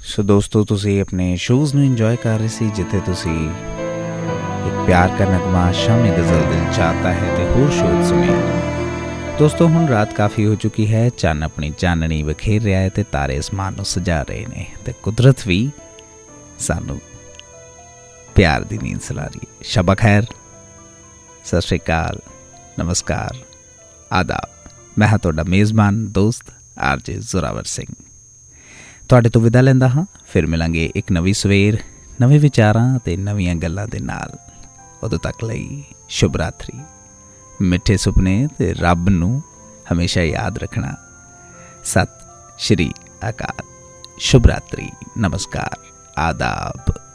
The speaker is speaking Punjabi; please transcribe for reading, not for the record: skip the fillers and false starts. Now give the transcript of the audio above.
ਸੋ ਦੋਸਤੋ, ਤੁਸੀਂ ਆਪਣੇ ਸ਼ੋਜ਼ ਨੂੰ ਇੰਜੋਏ ਕਰ ਰਹੇ ਸੀ ਜਿੱਥੇ ਤੁਸੀਂ ਇੱਕ ਪਿਆਰ ਦਾ ਨਗਮਾ ਸ਼ਾਮੀ ਗਜ਼ਲ ਦਿਲ ਚਾਹਤਾ ਹੈ ਤੇ ਹੋਰ ਸ਼ੋਅ ਸੁਣੇ। ਦੋਸਤੋ, ਹੁਣ ਰਾਤ ਕਾਫੀ ਹੋ ਚੁੱਕੀ ਹੈ, ਚੰਨ ਆਪਣੀ ਚਾਨਣੀ ਵਿਖੇਰ ਰਿਹਾ ਹੈ ਤੇ ਤਾਰੇ ਅਸਮਾਨ ਨੂੰ ਸਜਾ ਰਹੇ ਨੇ ਤੇ ਕੁਦਰਤ ਵੀ ਸਾਨੂੰ ਪਿਆਰ ਦੀ ਨੀਂਦ ਸੁਲਾ ਰਹੀ ਹੈ। ਸ਼ਬਾ ਖੈਰ, ਸਤਿ ਸ਼੍ਰੀ ਅਕਾਲ, ਨਮਸਕਾਰ, ਆਦਾਬ। ਮੈਂ ਹਾਂ ਤੁਹਾਡਾ ਮੇਜ਼ਬਾਨ ਦੋਸਤ ਆਰਜੇ ਜ਼ੋਰਾਵਰ ਸਿੰਘ, ਤੁਹਾਡੇ ਤੋਂ ਵਿਦਾ ਲੈਂਦਾ ਹਾਂ। ਫਿਰ ਮਿਲਾਂਗੇ ਇੱਕ ਨਵੀਂ ਸਵੇਰ, ਨਵੇਂ ਵਿਚਾਰਾਂ ਅਤੇ ਨਵੀਆਂ ਗੱਲਾਂ ਦੇ ਨਾਲ। ਉਦੋਂ ਤੱਕ ਲਈ ਸ਼ੁਭ ਰਾਤਰੀ, ਮਿੱਠੇ ਸੁਪਨੇ ਅਤੇ ਰੱਬ ਨੂੰ ਹਮੇਸ਼ਾ ਯਾਦ ਰੱਖਣਾ। ਸਤਿ ਸ਼੍ਰੀ ਅਕਾਲ, ਸ਼ੁਭ ਰਾਤਰੀ, ਨਮਸਕਾਰ, ਆਦਾਬ।